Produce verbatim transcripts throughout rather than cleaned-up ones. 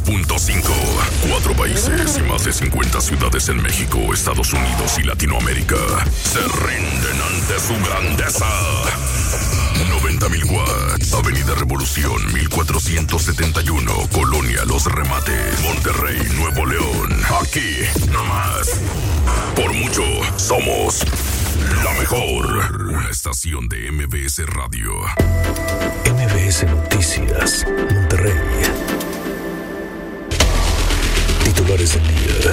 punto cinco. Cuatro países y más de cincuenta ciudades en México, Estados Unidos y Latinoamérica se rinden ante su grandeza. noventa mil watts. Avenida Revolución mil cuatrocientos setenta y uno, Colonia Los Remates, Monterrey, Nuevo León. Aquí, nomás. Por mucho, somos la mejor. Una estación de M B S Radio. M B S Noticias, Monterrey. Titulares del día.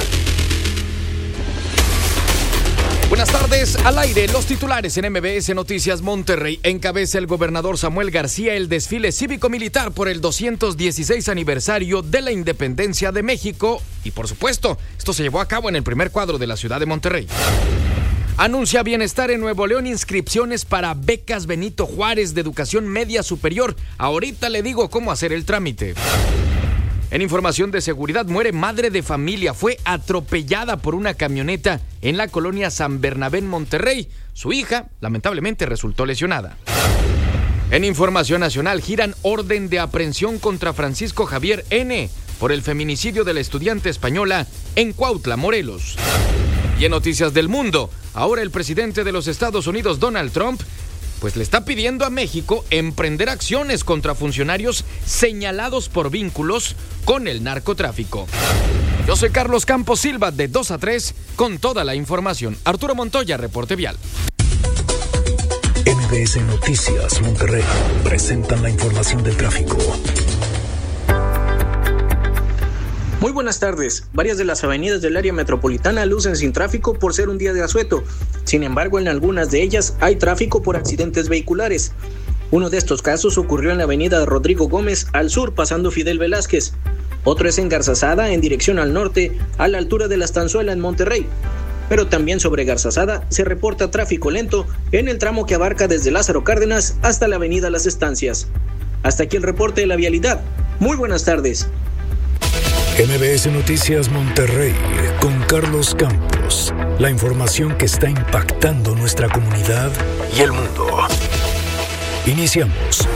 Buenas tardes, al aire, los titulares en M B S Noticias Monterrey. Encabeza el gobernador Samuel García el desfile cívico-militar por el doscientos dieciséis aniversario de la independencia de México. Y por supuesto, esto se llevó a cabo en el primer cuadro de la ciudad de Monterrey. Anuncia Bienestar en Nuevo León inscripciones para becas Benito Juárez de educación media superior. Ahorita le digo cómo hacer el trámite. En información de seguridad, muere madre de familia. Fue atropellada por una camioneta en la colonia San Bernabé en Monterrey. Su hija, lamentablemente, resultó lesionada. En información nacional, giran orden de aprehensión contra Francisco Javier N. por el feminicidio de la estudiante española en Cuautla, Morelos. Y en noticias del mundo, ahora el presidente de los Estados Unidos, Donald Trump, pues le está pidiendo a México emprender acciones contra funcionarios señalados por vínculos con el narcotráfico. Yo soy Carlos Campos Silva, de dos a tres, con toda la información. Arturo Montoya, reporte vial. M B S Noticias Monterrey presentan la información del tráfico. Muy buenas tardes. Varias de las avenidas del área metropolitana lucen sin tráfico por ser un día de asueto. Sin embargo, en algunas de ellas hay tráfico por accidentes vehiculares. Uno de estos casos ocurrió en la avenida Rodrigo Gómez al sur, pasando Fidel Velázquez. Otro es en Garzazada, en dirección al norte, a la altura de la Estanzuela en Monterrey. Pero también sobre Garzazada se reporta tráfico lento en el tramo que abarca desde Lázaro Cárdenas hasta la avenida Las Estancias. Hasta aquí el reporte de la vialidad. Muy buenas tardes. M B S Noticias Monterrey con Carlos Campos. La información que está impactando nuestra comunidad y el mundo. Iniciamos.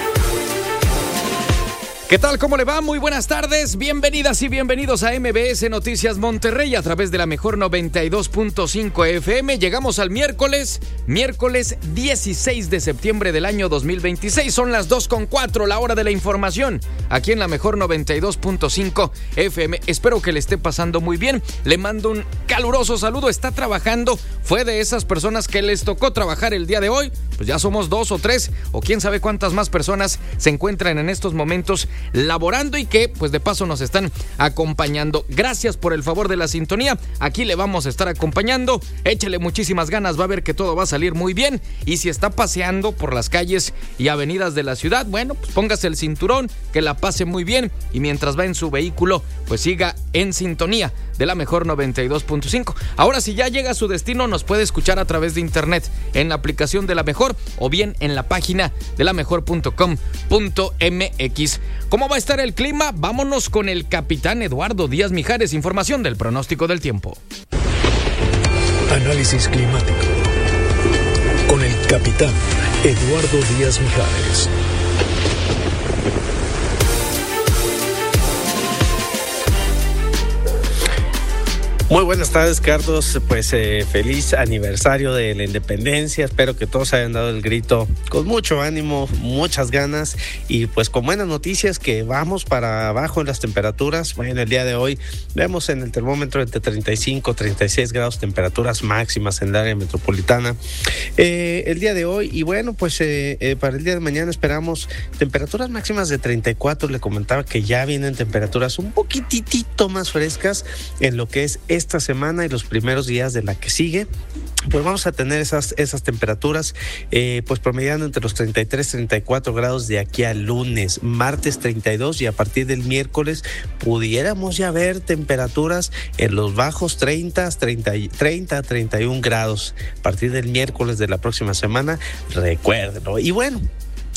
¿Qué tal? ¿Cómo le va? Muy buenas tardes. Bienvenidas y bienvenidos a M B S Noticias Monterrey a través de la mejor noventa y dos punto cinco F M. Llegamos al miércoles, miércoles dieciséis de septiembre del año dos mil veintiséis. Son las dos con cuatro, la hora de la información, aquí en la mejor noventa y dos punto cinco F M. Espero que le esté pasando muy bien. Le mando un caluroso saludo. Está trabajando. Fue de esas personas que les tocó trabajar el día de hoy. Pues ya somos dos o tres, o quién sabe cuántas más personas se encuentran en estos momentos laborando y que pues de paso nos están acompañando. Gracias por el favor de la sintonía. Aquí le vamos a estar acompañando. Échele muchísimas ganas, va a ver que todo va a salir muy bien. Y si está paseando por las calles y avenidas de la ciudad, bueno, pues póngase el cinturón, que la pase muy bien, y mientras va en su vehículo, pues siga en sintonía de la mejor noventa y dos punto cinco. Ahora, si ya llega a su destino, nos puede escuchar a través de internet en la aplicación de La Mejor o bien en la página de la mejor punto com punto m x. ¿Cómo va a estar el clima? Vámonos con el capitán Eduardo Díaz Mijares. Información del pronóstico del tiempo. Análisis climático con el capitán Eduardo Díaz Mijares. Muy buenas tardes, Carlos. Pues eh, feliz aniversario de la independencia. Espero que todos hayan dado el grito con mucho ánimo, muchas ganas y pues con buenas noticias, que vamos para abajo en las temperaturas. Bueno, el día de hoy vemos en el termómetro entre treinta y cinco, treinta y seis grados, temperaturas máximas en el área metropolitana. Eh, el día de hoy, y bueno, pues eh, eh, para el día de mañana esperamos temperaturas máximas de treinta y cuatro. Le comentaba que ya vienen temperaturas un poquitito más frescas en lo que es esta semana y los primeros días de la que sigue. Pues vamos a tener esas, esas temperaturas eh, pues promediando entre los treinta y tres, treinta y cuatro grados de aquí al lunes, martes treinta y dos, y a partir del miércoles pudiéramos ya ver temperaturas en los bajos treinta, treinta, treinta, treinta y uno grados a partir del miércoles de la próxima semana, recuérdenlo. Y bueno,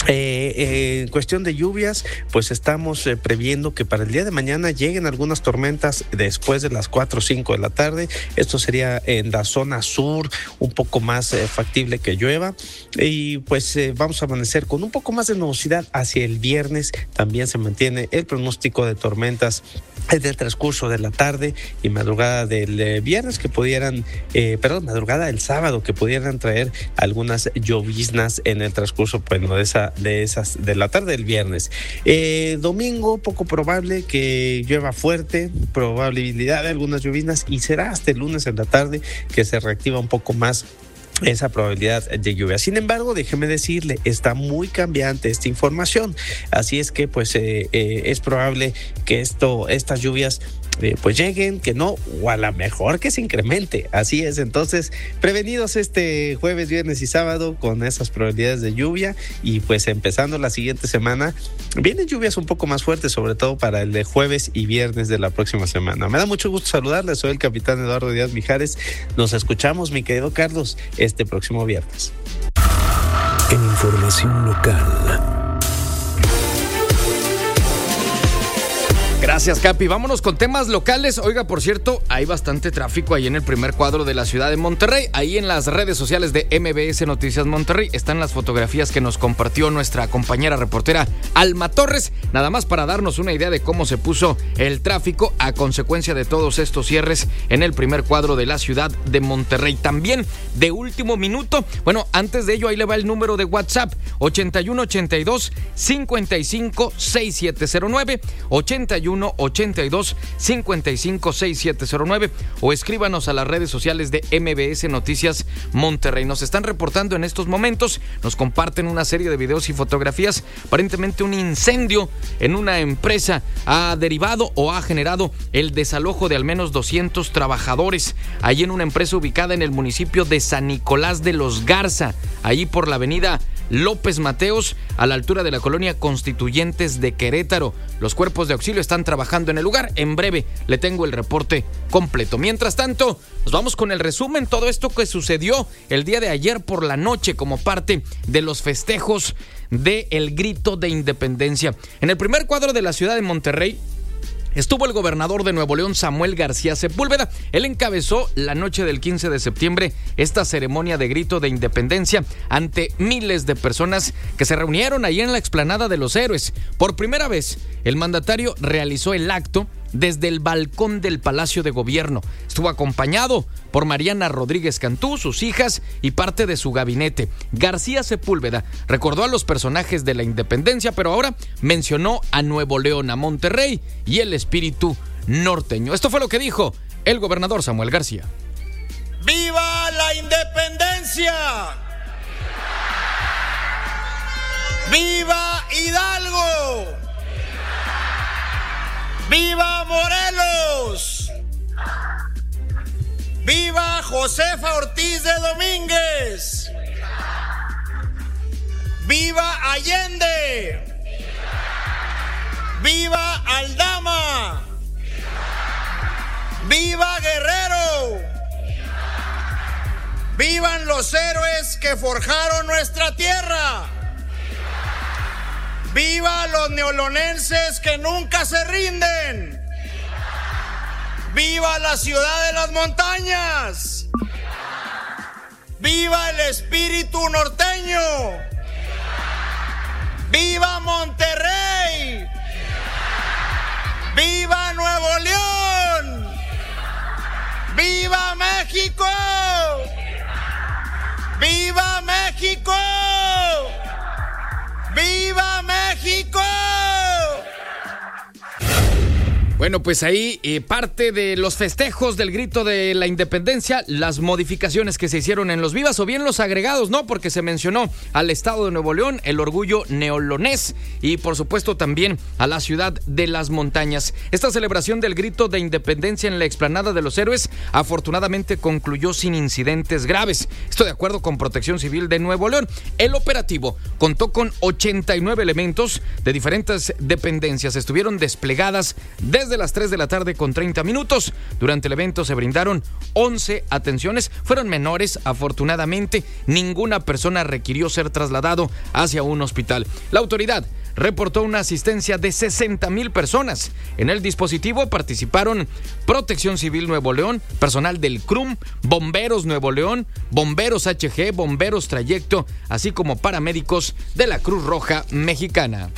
Eh, eh, en cuestión de lluvias, pues estamos eh, previendo que para el día de mañana lleguen algunas tormentas después de las cuatro o cinco de la tarde. Esto sería en la zona sur, un poco más eh, factible que llueva. Y pues eh, vamos a amanecer con un poco más de nubosidad hacia el viernes. También se mantiene el pronóstico de tormentas en el transcurso de la tarde y madrugada del eh, viernes que pudieran, eh, perdón, madrugada del sábado que pudieran traer algunas lloviznas en el transcurso, bueno, de esa de esas de la tarde del viernes. Eh, domingo, poco probable que llueva fuerte, probabilidad de algunas lloviznas, y será hasta el lunes en la tarde que se reactiva un poco más esa probabilidad de lluvia. Sin embargo, déjeme decirle, está muy cambiante esta información, así es que pues eh, eh, es probable que esto, estas lluvias Eh, pues lleguen, que no, o a lo mejor que se incremente. Así es, entonces prevenidos este jueves, viernes y sábado con esas probabilidades de lluvia, y pues empezando la siguiente semana vienen lluvias un poco más fuertes, sobre todo para el de jueves y viernes de la próxima semana. Me da mucho gusto saludarles, soy el capitán Eduardo Díaz Mijares. Nos escuchamos, mi querido Carlos, este próximo viernes. En información local. Gracias, Capi. Vámonos con temas locales. Oiga, por cierto, hay bastante tráfico ahí en el primer cuadro de la ciudad de Monterrey. Ahí en las redes sociales de M B S Noticias Monterrey están las fotografías que nos compartió nuestra compañera reportera Alma Torres, nada más para darnos una idea de cómo se puso el tráfico a consecuencia de todos estos cierres en el primer cuadro de la ciudad de Monterrey. También de último minuto, bueno, antes de ello, ahí le va el número de WhatsApp: ochenta y uno ochenta y dos cincuenta y cinco sesenta y siete cero nueve, ochenta y uno ochenta y dos cincuenta y cinco sesenta y siete cero nueve, o escríbanos a las redes sociales de M B S Noticias Monterrey. Nos están reportando en estos momentos, nos comparten una serie de videos y fotografías. Aparentemente un incendio en una empresa ha derivado o ha generado el desalojo de al menos doscientos trabajadores, allí en una empresa ubicada en el municipio de San Nicolás de los Garza, allí por la avenida López Mateos, a la altura de la colonia Constituyentes de Querétaro. Los cuerpos de auxilio están trabajando en el lugar. En breve le tengo el reporte completo. Mientras tanto, nos vamos con el resumen. Todo esto que sucedió el día de ayer por la noche como parte de los festejos del Grito de Independencia. En el primer cuadro de la ciudad de Monterrey estuvo el gobernador de Nuevo León, Samuel García Sepúlveda. Él encabezó la noche del quince de septiembre esta ceremonia de grito de independencia ante miles de personas que se reunieron ahí en la explanada de los Héroes. Por primera vez, el mandatario realizó el acto desde el balcón del Palacio de Gobierno. Estuvo acompañado por Mariana Rodríguez Cantú, sus hijas y parte de su gabinete. García Sepúlveda recordó a los personajes de la independencia, pero ahora mencionó a Nuevo León, a Monterrey y el espíritu norteño. Esto fue lo que dijo el gobernador Samuel García. ¡Viva la independencia! ¡Viva Hidalgo! ¡Viva Morelos! ¡Viva Josefa Ortiz de Domínguez! ¡Viva Allende! ¡Viva Aldama! ¡Viva Guerrero! ¡Vivan los héroes que forjaron nuestra tierra! ¡Viva los neolonenses que nunca se rinden! ¡Viva la ciudad de las montañas! ¡Viva el espíritu norteño! ¡Viva Monterrey! ¡Viva Nuevo León! ¡Viva México! ¡Viva México! ¡Viva México! Bueno, pues ahí eh, parte de los festejos del grito de la independencia, las modificaciones que se hicieron en los vivas o bien los agregados, ¿no? Porque se mencionó al estado de Nuevo León, el orgullo neolonés y por supuesto también a la ciudad de las montañas. Esta celebración del grito de independencia en la explanada de los Héroes afortunadamente concluyó sin incidentes graves. Esto de acuerdo con Protección Civil de Nuevo León. El operativo contó con ochenta y nueve elementos de diferentes dependencias. Estuvieron desplegadas desde desde las tres de la tarde con treinta minutos. Durante el evento se brindaron once atenciones, fueron menores, afortunadamente, ninguna persona requirió ser trasladado hacia un hospital. La autoridad reportó una asistencia de sesenta mil personas. En el dispositivo participaron Protección Civil Nuevo León, personal del C R U M, Bomberos Nuevo León, Bomberos H G, Bomberos Trayecto, así como paramédicos de la Cruz Roja Mexicana.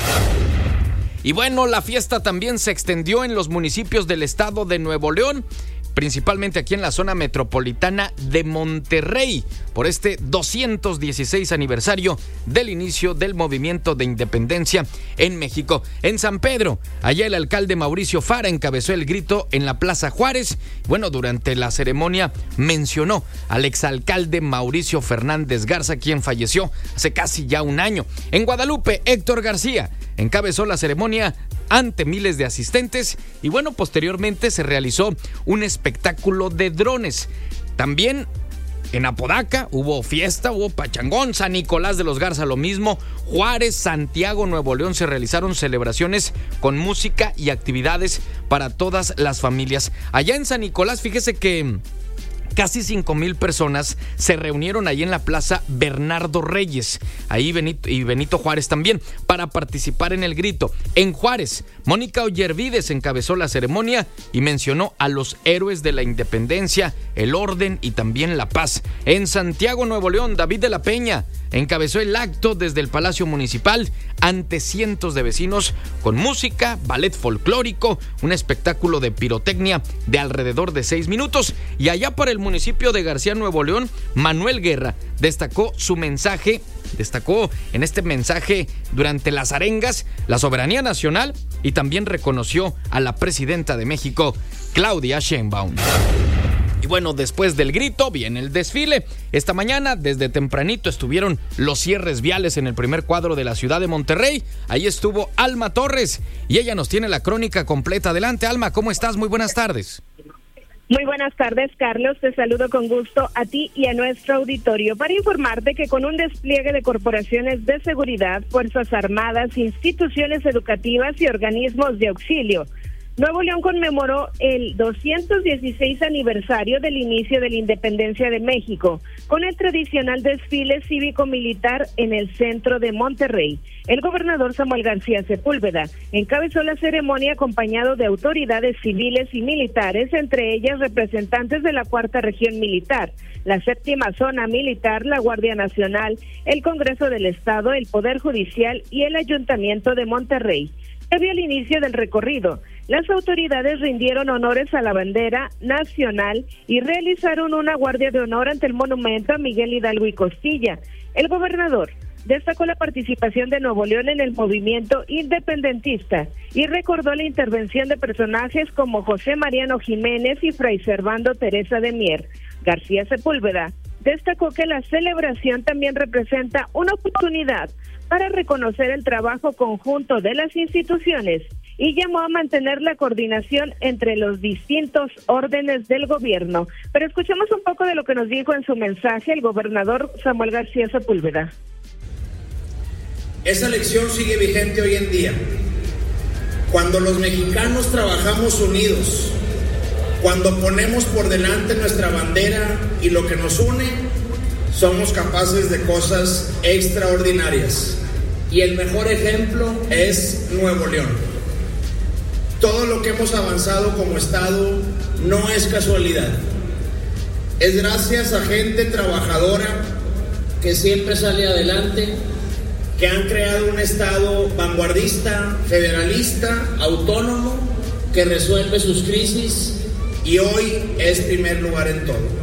Y bueno, la fiesta también se extendió en los municipios del estado de Nuevo León, principalmente aquí en la zona metropolitana de Monterrey, por este doscientos dieciséis aniversario del inicio del movimiento de independencia en México. En San Pedro, allá el alcalde Mauricio Fara encabezó el grito en la Plaza Juárez. Bueno, durante la ceremonia mencionó al exalcalde Mauricio Fernández Garza, quien falleció hace casi ya un año. En Guadalupe, Héctor García encabezó la ceremonia ante miles de asistentes y bueno, posteriormente se realizó un espectáculo de drones. También en Apodaca hubo fiesta, hubo pachangón, San Nicolás de los Garza lo mismo, Juárez, Santiago, Nuevo León se realizaron celebraciones con música y actividades para todas las familias. Allá en San Nicolás, fíjese que casi cinco mil personas se reunieron ahí en la Plaza Bernardo Reyes, ahí Benito, y Benito Juárez también, para participar en el grito. En Juárez, Mónica Ollervides encabezó la ceremonia y mencionó a los héroes de la independencia, el orden y también la paz. En Santiago, Nuevo León, David de la Peña encabezó el acto desde el Palacio Municipal ante cientos de vecinos con música, ballet folclórico, un espectáculo de pirotecnia de alrededor de seis minutos. Y allá por el municipio de García, Nuevo León, Manuel Guerra destacó su mensaje, destacó en este mensaje durante las arengas la soberanía nacional y también reconoció a la presidenta de México, Claudia Sheinbaum. Y bueno, después del grito viene el desfile. Esta mañana, desde tempranito, estuvieron los cierres viales en el primer cuadro de la ciudad de Monterrey. Ahí estuvo Alma Torres y ella nos tiene la crónica completa. Adelante, Alma, ¿cómo estás? Muy buenas tardes. Muy buenas tardes, Carlos. Te saludo con gusto a ti y a nuestro auditorio para informarte que con un despliegue de corporaciones de seguridad, Fuerzas Armadas, instituciones educativas y organismos de auxilio, Nuevo León conmemoró el doscientos dieciséis aniversario del inicio de la independencia de México con el tradicional desfile cívico-militar en el centro de Monterrey. El gobernador Samuel García Sepúlveda encabezó la ceremonia acompañado de autoridades civiles y militares, entre ellas representantes de la Cuarta Región Militar, la Séptima Zona Militar, la Guardia Nacional, el Congreso del Estado, el Poder Judicial y el Ayuntamiento de Monterrey. Previo al inicio del recorrido, las autoridades rindieron honores a la bandera nacional y realizaron una guardia de honor ante el monumento a Miguel Hidalgo y Costilla. El gobernador destacó la participación de Nuevo León en el movimiento independentista y recordó la intervención de personajes como José Mariano Jiménez y Fray Servando Teresa de Mier. García Sepúlveda destacó que la celebración también representa una oportunidad para reconocer el trabajo conjunto de las instituciones y llamó a mantener la coordinación entre los distintos órdenes del gobierno. Pero escuchemos un poco de lo que nos dijo en su mensaje el gobernador Samuel García Sepúlveda. Esa lección sigue vigente hoy en día. Cuando los mexicanos trabajamos unidos, cuando ponemos por delante nuestra bandera y lo que nos une, somos capaces de cosas extraordinarias. Y el mejor ejemplo es Nuevo León. Todo lo que hemos avanzado como Estado no es casualidad. Es gracias a gente trabajadora que siempre sale adelante, que han creado un Estado vanguardista, federalista, autónomo, que resuelve sus crisis y hoy es primer lugar en todo.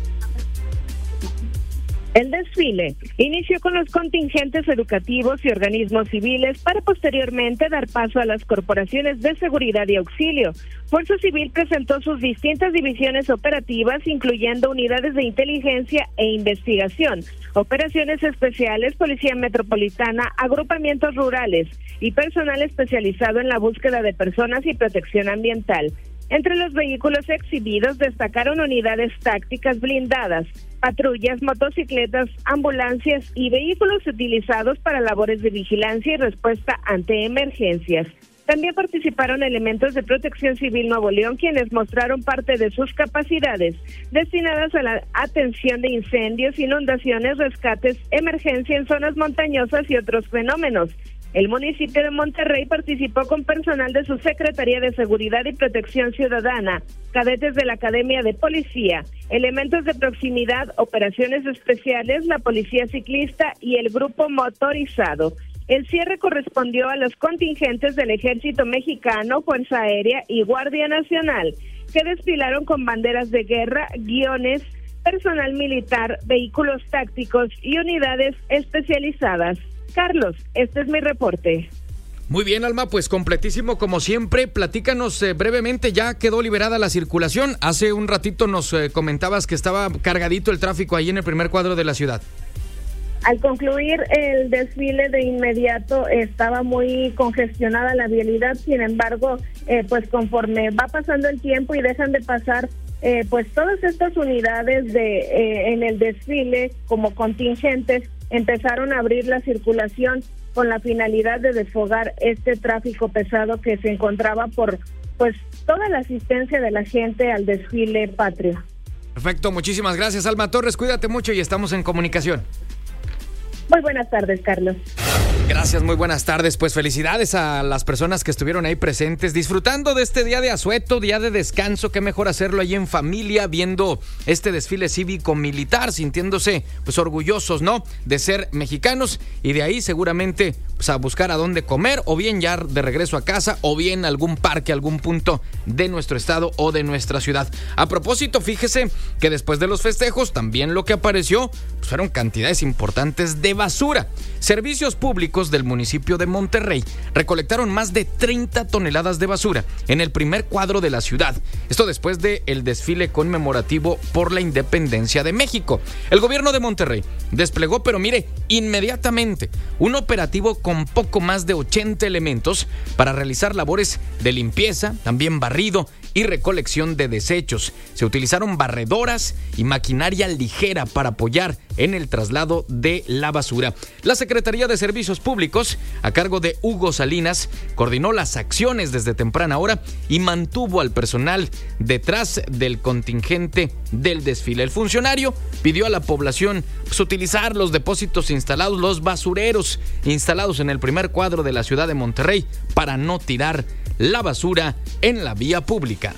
El desfile inició con los contingentes educativos y organismos civiles para posteriormente dar paso a las corporaciones de seguridad y auxilio. Fuerza Civil presentó sus distintas divisiones operativas, incluyendo unidades de inteligencia e investigación, operaciones especiales, Policía Metropolitana, agrupamientos rurales y personal especializado en la búsqueda de personas y protección ambiental. Entre los vehículos exhibidos destacaron unidades tácticas blindadas, patrullas, motocicletas, ambulancias y vehículos utilizados para labores de vigilancia y respuesta ante emergencias. También participaron elementos de Protección Civil Nuevo León, quienes mostraron parte de sus capacidades destinadas a la atención de incendios, inundaciones, rescates, emergencia en zonas montañosas y otros fenómenos. El municipio de Monterrey participó con personal de su Secretaría de Seguridad y Protección Ciudadana, cadetes de la Academia de Policía, elementos de proximidad, operaciones especiales, la Policía Ciclista y el Grupo Motorizado. El cierre correspondió a los contingentes del Ejército Mexicano, Fuerza Aérea y Guardia Nacional, que desfilaron con banderas de guerra, guiones, personal militar, vehículos tácticos y unidades especializadas. Carlos, este es mi reporte. Muy bien, Alma, pues completísimo como siempre. Platícanos eh, brevemente, ya quedó liberada la circulación. Hace un ratito nos eh, comentabas que estaba cargadito el tráfico ahí en el primer cuadro de la ciudad. Al concluir el desfile, de inmediato estaba muy congestionada la vialidad. Sin embargo, eh, pues conforme va pasando el tiempo y dejan de pasar eh, pues todas estas unidades de eh, en el desfile como contingentes, empezaron a abrir la circulación con la finalidad de desfogar este tráfico pesado que se encontraba por pues toda la asistencia de la gente al desfile patrio. Perfecto, muchísimas gracias, Alma Torres. Cuídate mucho y estamos en comunicación. Muy buenas tardes, Carlos. Gracias, muy buenas tardes. Pues felicidades a las personas que estuvieron ahí presentes, disfrutando de este día de asueto, día de descanso. Qué mejor hacerlo ahí en familia, viendo este desfile cívico-militar, sintiéndose pues orgullosos, ¿no?, de ser mexicanos, y de ahí seguramente pues a buscar a dónde comer, o bien ya de regreso a casa, o bien algún parque, algún punto de nuestro estado o de nuestra ciudad. A propósito, fíjese que después de los festejos, también lo que apareció pues fueron cantidades importantes de basura. Servicios públicos del municipio de Monterrey recolectaron más de treinta toneladas de basura en el primer cuadro de la ciudad. Esto después del desfile conmemorativo por la independencia de México. El gobierno de Monterrey desplegó, pero mire, inmediatamente, un operativo con poco más de ochenta elementos para realizar labores de limpieza, también barrido y recolección de desechos. Se utilizaron barredoras y maquinaria ligera para apoyar en el traslado de la basura. La Secretaría de Servicios Públicos, a cargo de Hugo Salinas, coordinó las acciones desde temprana hora y mantuvo al personal detrás del contingente del desfile. El funcionario pidió a la población pues, utilizar los depósitos instalados, los basureros instalados en el primer cuadro de la ciudad de Monterrey, para no tirar la basura en la vía pública.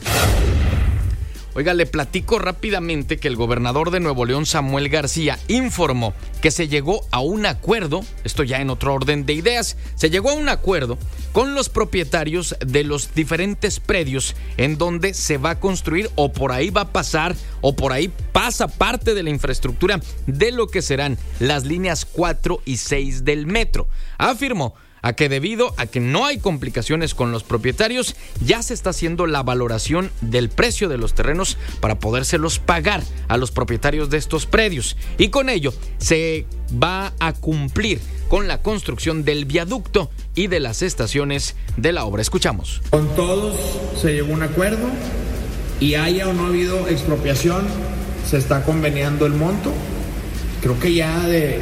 Oiga, le platico rápidamente que el gobernador de Nuevo León, Samuel García, informó que se llegó a un acuerdo, esto ya en otro orden de ideas, se llegó a un acuerdo con los propietarios de los diferentes predios en donde se va a construir, o por ahí va a pasar, o por ahí pasa parte de la infraestructura de lo que serán las líneas cuatro y seis del metro. Afirmó a que debido a que no hay complicaciones con los propietarios, ya se está haciendo la valoración del precio de los terrenos para podérselos pagar a los propietarios de estos predios, y con ello se va a cumplir con la construcción del viaducto y de las estaciones de la obra. Escuchamos. Con todos se llegó a un acuerdo, y haya o no habido expropiación, se está conveniando el monto. Creo que ya de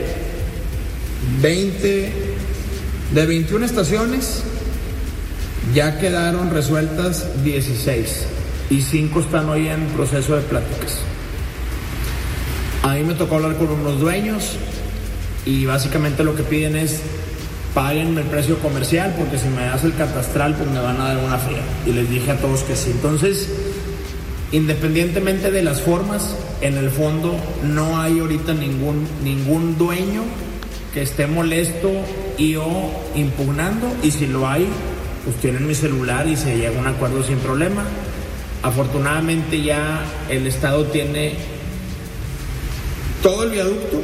veinte De veintiuna estaciones ya quedaron resueltas dieciséis, y cinco están hoy en proceso de pláticas. A mí me tocó hablar con unos dueños, y básicamente lo que piden es: páguenme el precio comercial, porque si me das el catastral pues me van a dar una fría. Y les dije a todos que sí. Entonces, independientemente de las formas, en el fondo no hay ahorita ningún, ningún dueño que esté molesto y o impugnando, y si lo hay, pues tienen mi celular y se llega a un acuerdo sin problema. Afortunadamente ya el Estado tiene todo el viaducto,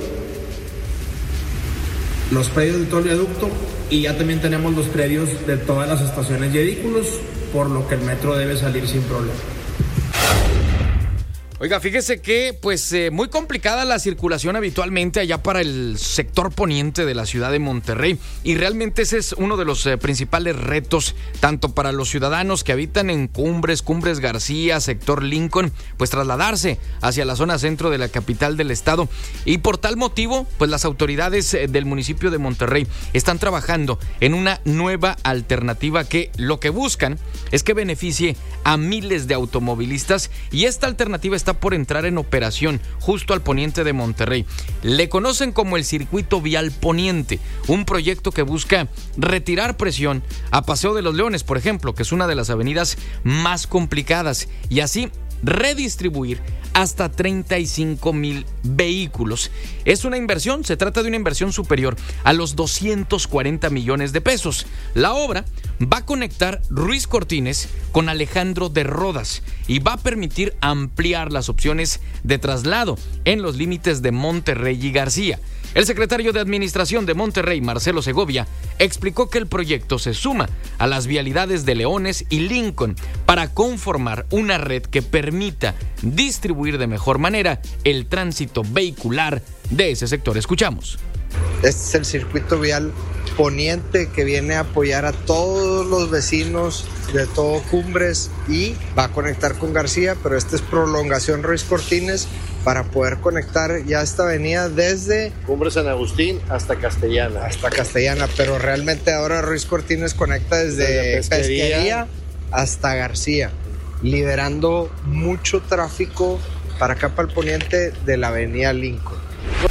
los predios de todo el viaducto, y ya también tenemos los predios de todas las estaciones y vehículos, por lo que el metro debe salir sin problema. Oiga, fíjese que pues eh, muy complicada la circulación habitualmente allá para el sector poniente de la ciudad de Monterrey, y realmente ese es uno de los eh, principales retos tanto para los ciudadanos que habitan en Cumbres, Cumbres García, sector Lincoln, pues trasladarse hacia la zona centro de la capital del estado, y por tal motivo pues las autoridades eh, del municipio de Monterrey están trabajando en una nueva alternativa que lo que buscan es que beneficie a miles de automovilistas, y esta alternativa está por entrar en operación justo al poniente de Monterrey. Le conocen como el Circuito Vial Poniente, un proyecto que busca retirar presión a Paseo de los Leones, por ejemplo, que es una de las avenidas más complicadas, y así redistribuir hasta treinta y cinco mil vehículos. Es una inversión, se trata de una inversión superior a los doscientos cuarenta millones de pesos. La obra va a conectar Ruiz Cortines con Alejandro de Rodas y va a permitir ampliar las opciones de traslado en los límites de Monterrey y García. El secretario de Administración de Monterrey, Marcelo Segovia, explicó que el proyecto se suma a las vialidades de Leones y Lincoln para conformar una red que permita distribuir de mejor manera el tránsito vehicular de ese sector. Escuchamos. Este es el circuito vial poniente que viene a apoyar a todos los vecinos de todo Cumbres y va a conectar con García, pero esta es prolongación Ruiz Cortines para poder conectar ya esta avenida desde Cumbres San Agustín hasta Castellana. Hasta Castellana, pero realmente ahora Ruiz Cortines conecta desde, desde pesquería. pesquería hasta García, liberando mucho tráfico para acá para el poniente de la avenida Lincoln.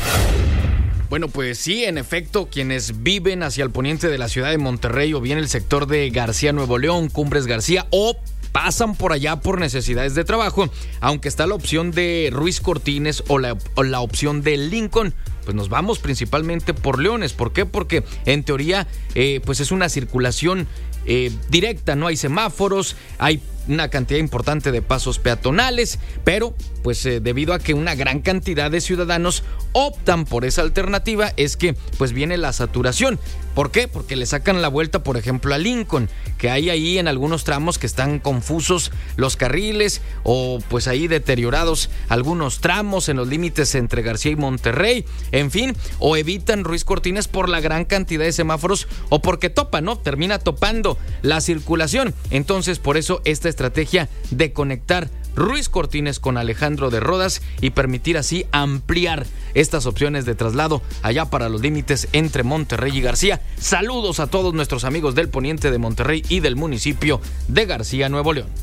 Bueno, pues sí, en efecto, quienes viven hacia el poniente de la ciudad de Monterrey o bien el sector de García Nuevo León, Cumbres García, o pasan por allá por necesidades de trabajo, aunque está la opción de Ruiz Cortines o la, o la opción de Lincoln, pues nos vamos principalmente por Leones. ¿Por qué? Porque en teoría eh, pues es una circulación eh, directa, no hay semáforos, hay una cantidad importante de pasos peatonales, pero pues eh, debido a que una gran cantidad de ciudadanos optan por esa alternativa, es que pues viene la saturación. ¿Por qué? Porque le sacan la vuelta, por ejemplo, a Lincoln, que hay ahí en algunos tramos que están confusos los carriles, o pues ahí deteriorados algunos tramos en los límites entre García y Monterrey, en fin, o evitan Ruiz Cortines por la gran cantidad de semáforos o porque topa, ¿no? Termina topando la circulación. Entonces, por eso esta estrategia de conectar Ruiz Cortines con Alejandro de Rodas y permitir así ampliar estas opciones de traslado allá para los límites entre Monterrey y García. Saludos a todos nuestros amigos del poniente de Monterrey y del municipio de García, Nuevo León.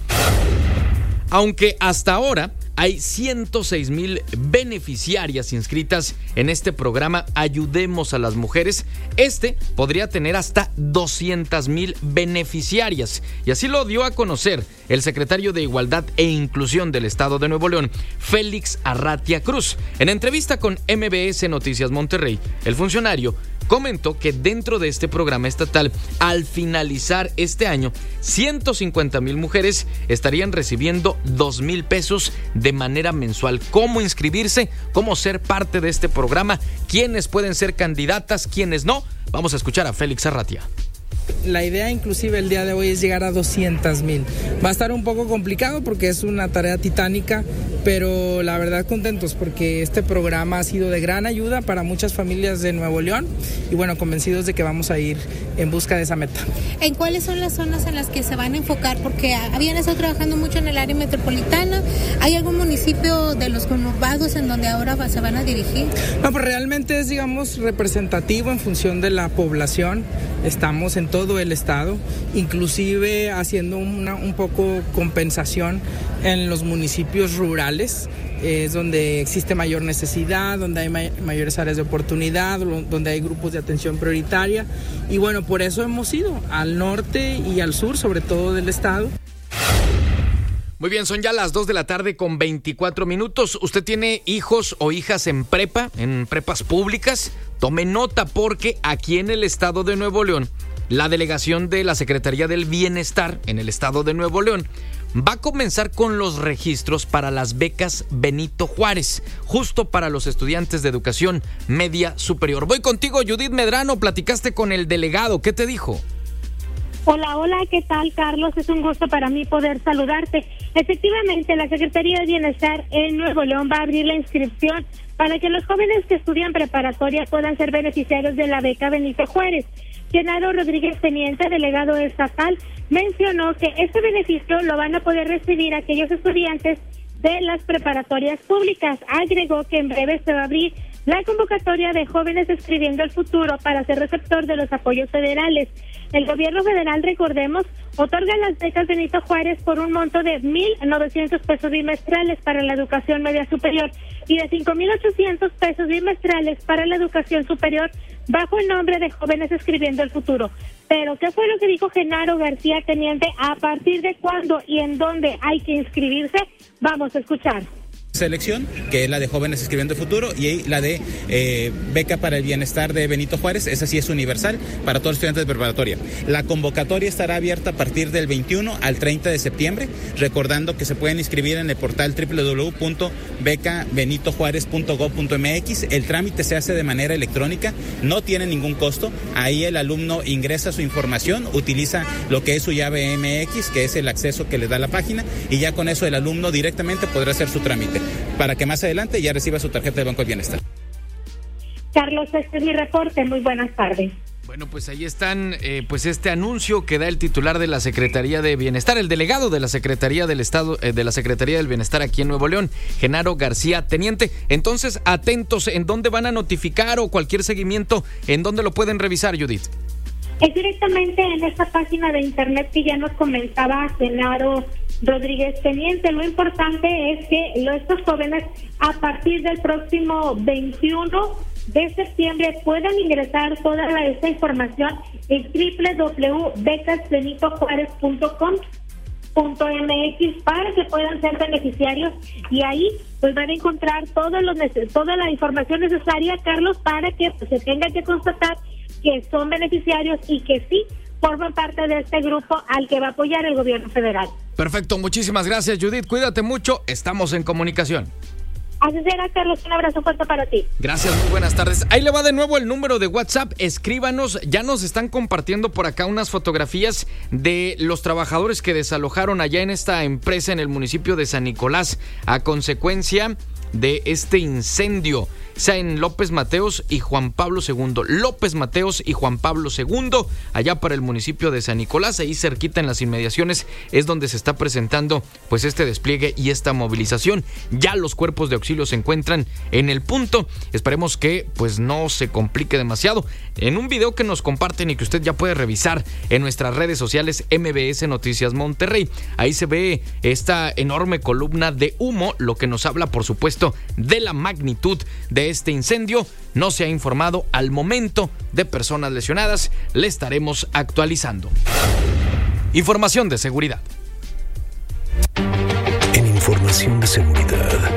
Aunque hasta ahora hay ciento seis mil beneficiarias inscritas en este programa Ayudemos a las Mujeres, este podría tener hasta doscientas mil beneficiarias. Y así lo dio a conocer el secretario de Igualdad e Inclusión del Estado de Nuevo León, Félix Arratia Cruz. En entrevista con M B S Noticias Monterrey, el funcionario comentó que dentro de este programa estatal, al finalizar este año, ciento cincuenta mil mujeres estarían recibiendo dos mil pesos de manera mensual. ¿Cómo inscribirse? ¿Cómo ser parte de este programa? ¿Quiénes pueden ser candidatas? ¿Quiénes no? Vamos a escuchar a Félix Arratia. La idea inclusive el día de hoy es llegar a doscientas mil. Va a estar un poco complicado porque es una tarea titánica, pero la verdad contentos porque este programa ha sido de gran ayuda para muchas familias de Nuevo León y bueno, convencidos de que vamos a ir en busca de esa meta. ¿En cuáles son las zonas en las que se van a enfocar? Porque habían estado trabajando mucho en el área metropolitana. ¿Hay algún municipio de los conurbados en donde ahora se van a dirigir? No, pues realmente es, digamos, representativo en función de la población. Estamos en todo el estado, inclusive haciendo una, un poco compensación en los municipios rurales, eh, es donde existe mayor necesidad, donde hay may- mayores áreas de oportunidad, donde hay grupos de atención prioritaria. Y bueno, por eso hemos ido al norte y al sur, sobre todo del estado. Muy bien, son ya las dos de la tarde con veinticuatro minutos. ¿Usted tiene hijos o hijas en prepa, en prepas públicas? Tome nota porque aquí en el estado de Nuevo León, la delegación de la Secretaría del Bienestar en el estado de Nuevo León va a comenzar con los registros para las becas Benito Juárez, justo para los estudiantes de educación media superior. Voy contigo, Judith Medrano, platicaste con el delegado, ¿qué te dijo? Hola, hola, ¿qué tal, Carlos? Es un gusto para mí poder saludarte. Efectivamente, la Secretaría de Bienestar en Nuevo León va a abrir la inscripción para que los jóvenes que estudian preparatoria puedan ser beneficiarios de la beca Benito Juárez. Genaro Rodríguez Teniente, delegado estatal, mencionó que este beneficio lo van a poder recibir aquellos estudiantes de las preparatorias públicas. Agregó que en breve se va a abrir la convocatoria de jóvenes escribiendo el futuro para ser receptor de los apoyos federales. El gobierno federal, recordemos, otorga las becas Benito Juárez por un monto de mil novecientos pesos bimestrales para la educación media superior y de cinco mil ochocientos pesos bimestrales para la educación superior bajo el nombre de Jóvenes Escribiendo el Futuro. Pero, ¿qué fue lo que dijo Genaro García Teniente? ¿A partir de cuándo y en dónde hay que inscribirse? Vamos a escuchar. Selección, que es la de Jóvenes Escribiendo el Futuro, y la de eh, Beca para el Bienestar de Benito Juárez. Esa sí es universal para todos los estudiantes de preparatoria. La convocatoria estará abierta a partir del veintiuno al treinta de septiembre, recordando que se pueden inscribir en el portal doble u doble u doble u punto beca benito juárez punto gob punto eme equis. El trámite se hace de manera electrónica, no tiene ningún costo. Ahí el alumno ingresa su información, utiliza lo que es su llave eme equis, que es el acceso que le da la página, y ya con eso el alumno directamente podrá hacer su trámite, para que más adelante ya reciba su tarjeta de Banco del Bienestar. Carlos, este es mi reporte. Muy buenas tardes. Bueno, pues ahí están, eh, pues este anuncio que da el titular de la Secretaría de Bienestar, el delegado de la Secretaría del Estado, eh, de la Secretaría del Bienestar aquí en Nuevo León, Genaro García Teniente. Entonces, atentos, ¿en dónde van a notificar o cualquier seguimiento, en dónde lo pueden revisar, Judith? Es directamente en esta página de internet que ya nos comentaba Genaro Rodríguez Teniente. Lo importante es que estos jóvenes a partir del próximo veintiuno de septiembre puedan ingresar toda la, esta información en doble u doble u doble u punto becas benito juárez punto com punto eme equis para que puedan ser beneficiarios, y ahí pues van a encontrar todos los, toda la información necesaria, Carlos, para que pues, se tenga que constatar que son beneficiarios y que sí forman parte de este grupo al que va a apoyar el gobierno federal. Perfecto, muchísimas gracias, Judith. Cuídate mucho, estamos en comunicación. Así será, Carlos, un abrazo fuerte para ti. Gracias, muy buenas tardes. Ahí le va de nuevo el número de WhatsApp, escríbanos. Ya nos están compartiendo por acá unas fotografías de los trabajadores que desalojaron allá en esta empresa en el municipio de San Nicolás a consecuencia de este incendio. Sea en López Mateos y Juan Pablo segundo. López Mateos y Juan Pablo segundo, allá para el municipio de San Nicolás, ahí cerquita en las inmediaciones es donde se está presentando pues este despliegue y esta movilización. Ya los cuerpos de auxilio se encuentran en el punto. Esperemos que pues no se complique demasiado. En un video que nos comparten y que usted ya puede revisar en nuestras redes sociales M B S Noticias Monterrey, ahí se ve esta enorme columna de humo, lo que nos habla por supuesto de la magnitud de este incendio. No se ha informado al momento de personas lesionadas, le estaremos actualizando. Información de seguridad. En información de seguridad.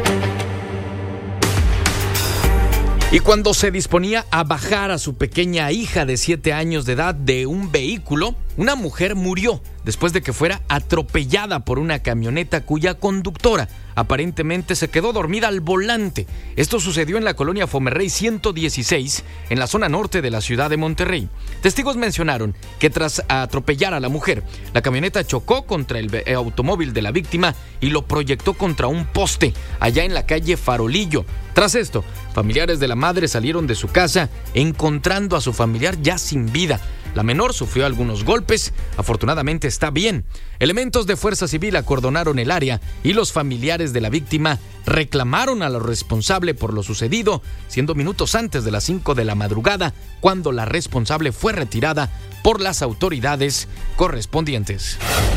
Y cuando se disponía a bajar a su pequeña hija de siete años de edad de un vehículo, una mujer murió después de que fuera atropellada por una camioneta cuya conductora aparentemente se quedó dormida al volante. Esto sucedió en la colonia Fomerrey ciento dieciséis, en la zona norte de la ciudad de Monterrey. Testigos mencionaron que tras atropellar a la mujer, la camioneta chocó contra el automóvil de la víctima y lo proyectó contra un poste allá en la calle Farolillo. Tras esto, familiares de la madre salieron de su casa encontrando a su familiar ya sin vida. La menor sufrió algunos golpes, afortunadamente está bien. Elementos de Fuerza Civil acordonaron el área y los familiares de la víctima reclamaron a lo responsable por lo sucedido, siendo minutos antes de las cinco de la madrugada cuando la responsable fue retirada por las autoridades correspondientes.